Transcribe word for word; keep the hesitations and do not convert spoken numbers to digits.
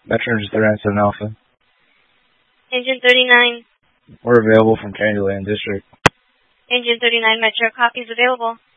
Metro Engine thirty-nine seven Alpha. Engine thirty-nine. We're available from Candyland District. Engine thirty-nine Metro, copies available.